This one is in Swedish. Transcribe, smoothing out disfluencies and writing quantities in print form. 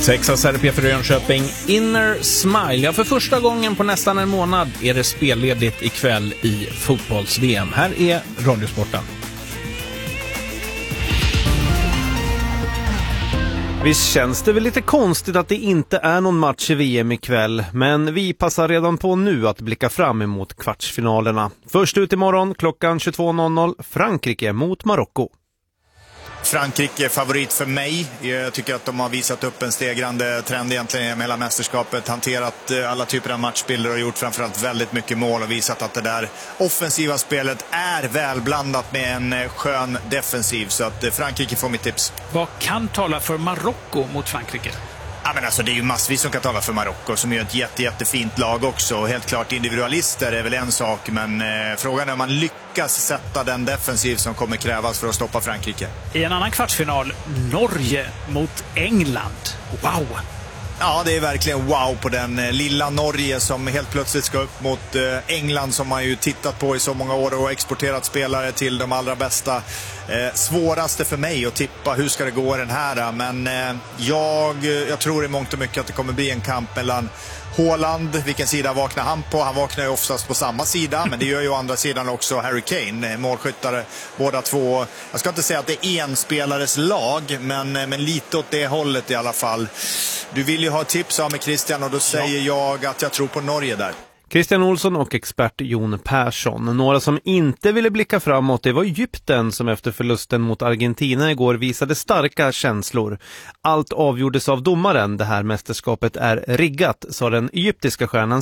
Texas RP för Jönköping, Inner Smile. Ja, för första gången på nästan en månad är det spelledigt ikväll i fotbolls-VM. Här är Radiosporten. Visst känns det väl lite konstigt att det inte är någon match i VM ikväll, men vi passar redan på nu att blicka fram emot kvartsfinalerna. Först ut imorgon klockan 22.00, Frankrike mot Marocko. Frankrike är favorit för mig. Jag tycker att de har visat upp en stegrande trend egentligen med hela mästerskapet. Hanterat alla typer av matchbilder och gjort framförallt väldigt mycket mål och visat att det där offensiva spelet är välblandat med en skön defensiv. Så att Frankrike får mitt tips. Vad kan tala för Marocko mot Frankrike? Ja, men alltså, det är ju massvis som kan tala för Marocko som är ett jättefint lag också. Helt klart individualister är väl en sak, men frågan är om man lyckas sätta den defensiv som kommer krävas för att stoppa Frankrike. I en annan kvartsfinal, Norge mot England. Wow! Ja, det är verkligen wow på den lilla Norge som helt plötsligt ska upp mot England som man ju tittat på i så många år och exporterat spelare till de allra bästa. Svåraste för mig att tippa hur ska det gå den här, men jag tror i mångt och mycket att det kommer bli en kamp mellan Haaland, vilken sida vaknar han på? Han vaknar ju oftast på samma sida, men det gör ju å andra sidan också Harry Kane, målskyttare båda två. Jag ska inte säga att det är en spelares lag, men lite åt det hållet i alla fall. Du vill ju ha tips av mig, Christian, och då säger jag att jag tror på Norge där. Christian Olsson och expert Jon Persson. Några som inte ville blicka framåt, det var Egypten som efter förlusten mot Argentina igår visade starka känslor. Allt avgjordes av domaren. Det här mästerskapet är riggat, sa den egyptiska stjärnan